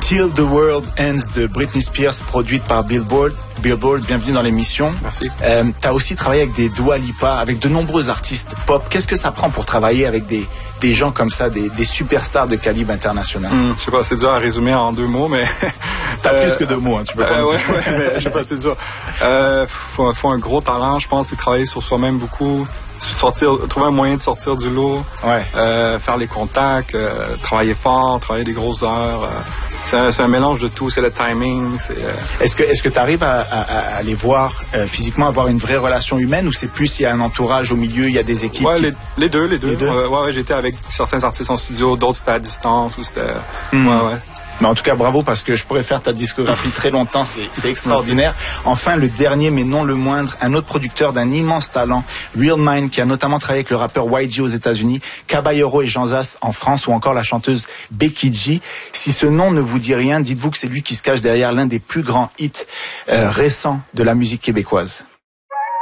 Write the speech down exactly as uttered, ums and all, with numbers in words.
Till the World Ends de Britney Spears, produite par Billboard. Billboard, bienvenue dans l'émission. Merci. Euh, tu as aussi travaillé avec des Dua Lipa, avec de nombreux artistes pop. Qu'est-ce que ça prend pour travailler avec des, des gens comme ça, des, des superstars de calibre international? Hum, je sais pas, c'est dur à résumer en deux mots, mais... T'as euh, plus que deux mots, hein, tu peux pas... Euh, ouais, ouais, mais je sais pas, c'est dur. Euh, faut, faut un gros talent, je pense, puis travailler sur soi-même beaucoup. Sortir, trouver un moyen de sortir du lot, ouais. euh, faire les contacts, euh, travailler fort, travailler des grosses heures. Euh, c'est, un, c'est un mélange de tout, c'est le timing. C'est, euh... Est-ce que est-ce que tu arrives à, à, à les voir euh, physiquement, avoir une vraie relation humaine, ou c'est plus il y a un entourage au milieu, il y a des équipes? Ouais, qui... les, les deux, les deux. Les deux? Euh, ouais, ouais, j'étais avec certains artistes en studio, d'autres c'était à distance, ou c'était. Mmh. Ouais, ouais. Mais en tout cas, bravo, parce que je pourrais faire ta discographie très longtemps, c'est, c'est extraordinaire. Enfin, le dernier, mais non le moindre, un autre producteur d'un immense talent, Real Mind, qui a notamment travaillé avec le rappeur Y G aux États-Unis, Caballero et Jean Zas en France, ou encore la chanteuse Becky G. Si ce nom ne vous dit rien, dites-vous que c'est lui qui se cache derrière l'un des plus grands hits euh, récents de la musique québécoise.